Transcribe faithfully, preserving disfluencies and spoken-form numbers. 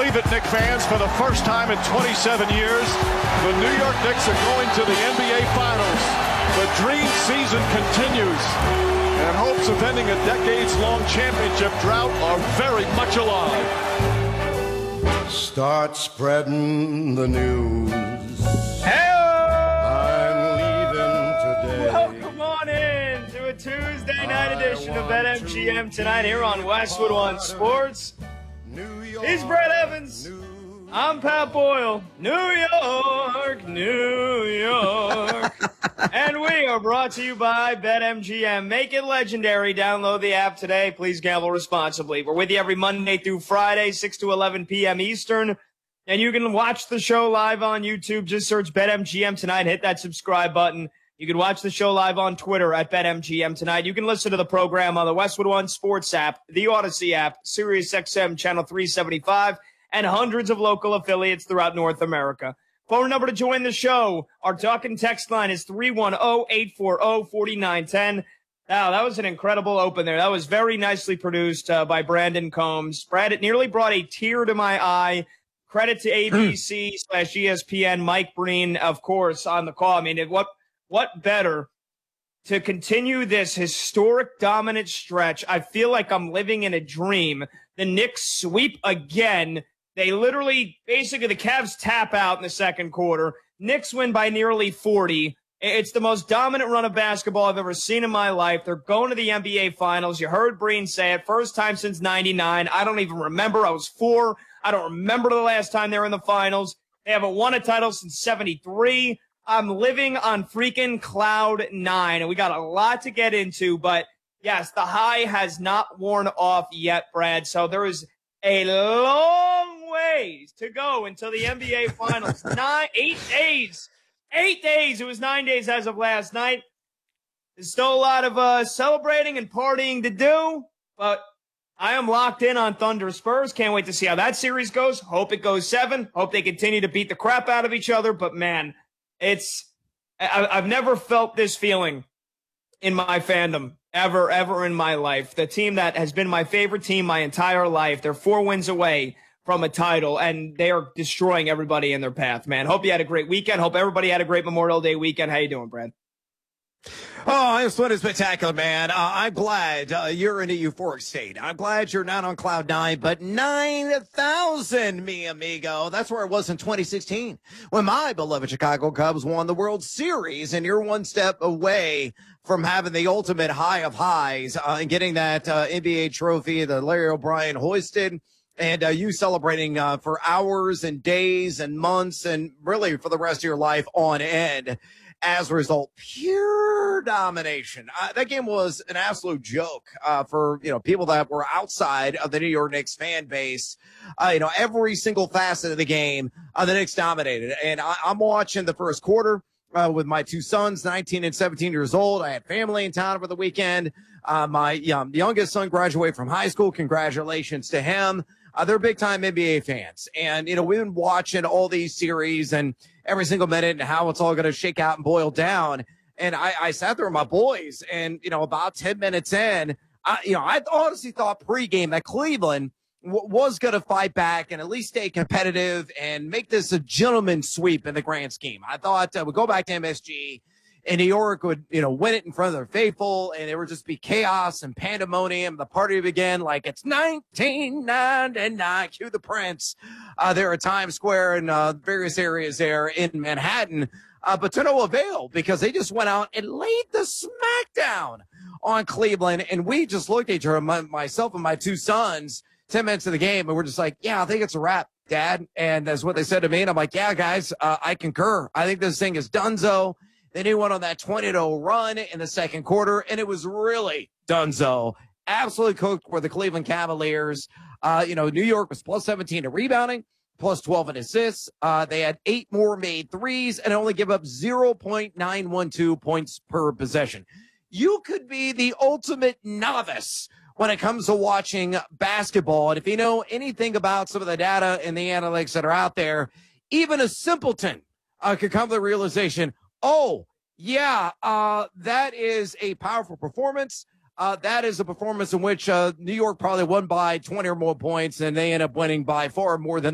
believe it, Knicks fans? For the first time in twenty-seven years, the New York Knicks are going to the N B A Finals. The dream season continues, and hopes of ending a decades-long championship drought are very much alive. Start spreading the news. Hey! I'm leaving today. Welcome on in to a Tuesday night edition of BetMGM tonight here on Westwood One Sports. He's Brett Evans. I'm Pat Boyle. New York, New York. And we are brought to you by BetMGM. Make it legendary. Download the app today. Please gamble responsibly. We're with you every Monday through Friday, six to eleven p.m. Eastern. And you can watch the show live on YouTube. Just search BetMGM tonight. Hit that subscribe button. You can watch the show live on Twitter at BetMGM tonight. You can listen to the program on the Westwood One Sports app, the Odyssey app, SiriusXM Channel three seventy-five, and hundreds of local affiliates throughout North America. Phone number to join the show. Our talk and text line is three one zero, eight four zero, four nine one zero. Wow, that was an incredible open there. That was very nicely produced uh, by Brandon Combs. Brad, it nearly brought a tear to my eye. Credit to A B C slash E S P N, Mike Breen, of course, on the call. I mean, it, what what better to continue this historic dominant stretch? I feel like I'm living in a dream. The Knicks sweep again. They literally, basically, the Cavs tap out in the second quarter. Knicks win by nearly forty. It's the most dominant run of basketball I've ever seen in my life. They're going to the N B A Finals. You heard Breen say it. First time since ninety-nine. I don't even remember. I was four. I don't remember the last time they were in the finals. They haven't won a title since seventy-three. I'm living on freaking cloud nine, and we got a lot to get into. But, yes, the high has not worn off yet, Brad. So there is a long ways to go until the N B A Finals. Nine, eight days. Eight days. It was nine days as of last night. There's still a lot of uh, celebrating and partying to do, but I am locked in on Thunder Spurs. Can't wait to see how that series goes. Hope it goes seven. Hope they continue to beat the crap out of each other. But, man, it's I, I've never felt this feeling in my fandom ever, ever in my life. The team that has been my favorite team my entire life, they're four wins away from a title, and they are destroying everybody in their path, man. Hope you had a great weekend. Hope everybody had a great Memorial Day weekend. How you doing, Brad? Oh, it's been spectacular, man. Uh, I'm glad uh, you're in a euphoric state. I'm glad you're not on cloud nine, but nine thousand, mi amigo. That's where it was in twenty sixteen when my beloved Chicago Cubs won the World Series, and you're one step away from having the ultimate high of highs uh, and getting that uh, N B A trophy that Larry O'Brien hoisted. And uh, you celebrating uh, for hours and days and months and really for the rest of your life on end. As a result, pure domination. Uh, that game was an absolute joke uh, for, you know, people that were outside of the New York Knicks fan base. Uh, you know, every single facet of the game, uh, the Knicks dominated. And I, I'm watching the first quarter uh, with my two sons, nineteen and seventeen years old. I had family in town over the weekend. Uh, my um, youngest son graduated from high school. Congratulations to him. Uh, they're big-time N B A fans. And, you know, we've been watching all these series and every single minute and how it's all going to shake out and boil down. And I, I sat there with my boys, and, you know, about ten minutes in, I, you know, I honestly thought pregame that Cleveland w- was going to fight back and at least stay competitive and make this a gentleman's sweep in the grand scheme. I thought uh, we'd go back to M S G. And New York would, you know, win it in front of their faithful, and it would just be chaos and pandemonium. The party would begin like it's nineteen ninety-nine. Cue the Prince uh, there at Times Square and uh, various areas there in Manhattan. Uh, but to no avail, because they just went out and laid the smackdown on Cleveland. And we just looked at each other, my, myself and my two sons, ten minutes of the game, and we're just like, yeah, I think it's a wrap, Dad. And that's what they said to me. And I'm like, yeah, guys, uh, I concur. I think this thing is donezo. Then he went on that twenty to oh run in the second quarter, and it was really donezo. Absolutely cooked for the Cleveland Cavaliers. Uh, you know, New York was plus seventeen in rebounding, plus twelve in assists. Uh, they had eight more made threes and only give up zero point nine one two points per possession. You could be the ultimate novice when it comes to watching basketball. And if you know anything about some of the data and the analytics that are out there, even a simpleton uh, could come to the realization, oh, yeah, uh, that is a powerful performance. Uh, that is a performance in which uh, New York probably won by twenty or more points, and they end up winning by far more than